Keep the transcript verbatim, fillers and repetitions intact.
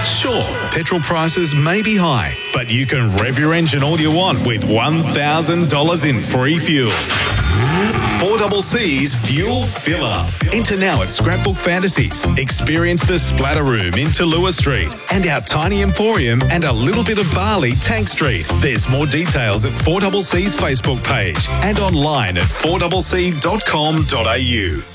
Sure, petrol prices may be high, but you can rev your engine all you want with one thousand dollars in free fuel. four C C's Fuel Filler. Enter now at Scrapbook Fantasies. Experience the Splatter Room in Tallulah Street and our Tiny Emporium and a little bit of Bali, Tank Street. There's more details at four C C's Facebook page and online at four c c dot com dot a u.